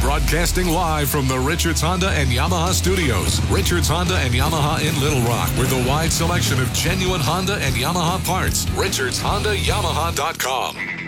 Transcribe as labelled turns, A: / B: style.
A: Broadcasting live from the Richards Honda and Yamaha studios. Richards Honda and Yamaha in Little Rock with a wide selection of genuine Honda and Yamaha parts. RichardsHondaYamaha.com.